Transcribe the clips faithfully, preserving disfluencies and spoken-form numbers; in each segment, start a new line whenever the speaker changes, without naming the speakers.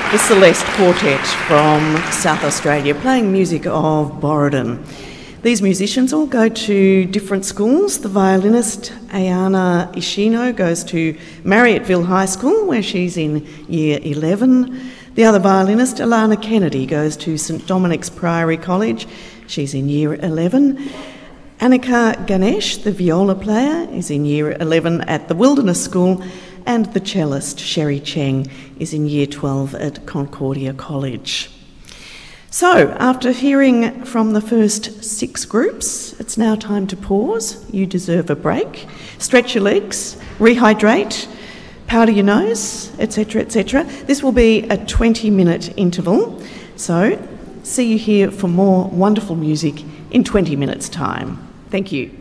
the Celeste Quartet from South Australia, playing music of Borodin. These musicians all go to different schools. The violinist Ayana Ishino goes to Marriotteville High School, where she's in year eleven. The other violinist, Alana Kennedy, goes to St Dominic's Priory College. She's in year eleven. Annika Ganesh, the viola player, is in year eleven at the Wilderness School, and the cellist, Sherry Cheng, is in year twelve at Concordia College. So, after hearing from the first six groups, it's now time to pause. You deserve a break. Stretch your legs, rehydrate, powder your nose, et cetera, et cetera. This will be a twenty-minute interval. So, see you here for more wonderful music in twenty minutes' time. Thank you.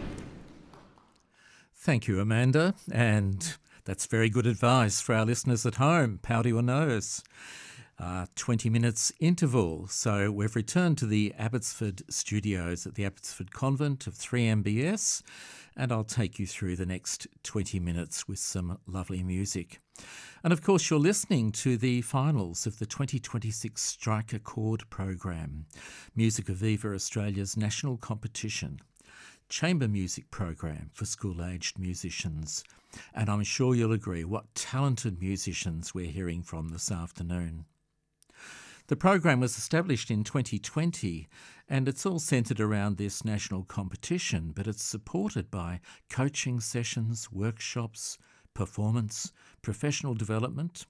Thank you, Amanda. And that's very good advice for our listeners at home. Powder your nose. Uh, twenty minutes interval. So we've returned to the Abbotsford studios at the Abbotsford Convent of three M B S, and I'll take you through the next twenty minutes with some lovely music. And of course, you're listening to the finals of the twenty twenty-six Strike a Chord program, Musica Viva Australia's national competition, chamber music program for school-aged musicians. And I'm sure you'll agree what talented musicians we're hearing from this afternoon. The program was established in twenty twenty, and it's all centred around this national competition, but it's supported by coaching sessions, workshops, performance, professional development.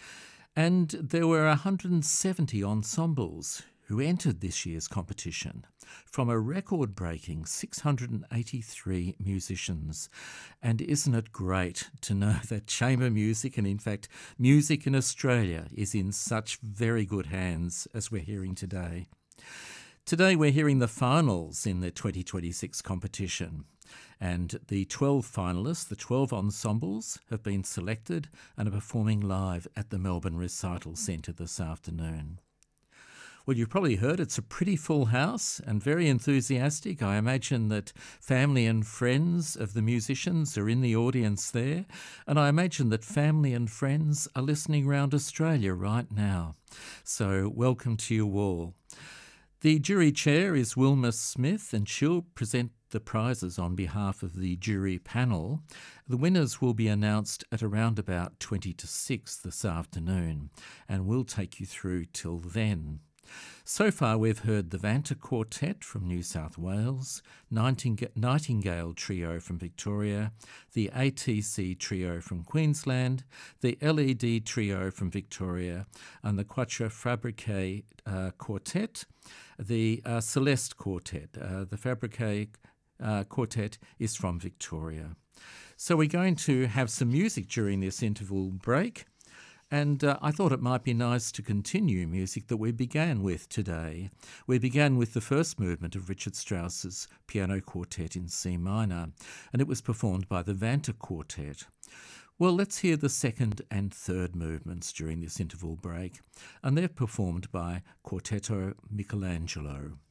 And there were one hundred seventy ensembles who entered this year's competition from a record-breaking six hundred eighty-three musicians. And isn't it great to know that chamber music, and in fact music in Australia, is in such very good hands as we're hearing today. Today we're hearing the finals in the twenty twenty-six competition, and the twelve finalists, the twelve ensembles, have been selected and are performing live at the Melbourne Recital Centre this afternoon. Well, you've probably heard it's a pretty full house and very enthusiastic. I imagine that family and friends of the musicians are in the audience there, and I imagine that family and friends are listening around Australia right now. So welcome to you all. The jury chair is Wilma Smith, and she'll present the prizes on behalf of the jury panel. The winners will be announced at around about twenty to six this afternoon, and we'll take you through till then. So far we've heard the Vanta Quartet from New South Wales, Nighting- Nightingale Trio from Victoria, the A T C Trio from Queensland, the L E D Trio from Victoria, and the Quattro Fabrique uh, Quartet, the uh, Celeste Quartet. Uh, the Fabrique uh, Quartet is from Victoria. So we're going to have some music during this interval break. And uh, I thought it might be nice to continue music that we began with today. We began with the first movement of Richard Strauss's Piano Quartet in C minor, and it was performed by the Vanta Quartet. Well, let's hear the second and third movements during this interval break, and they're performed by Quartetto Michelangelo.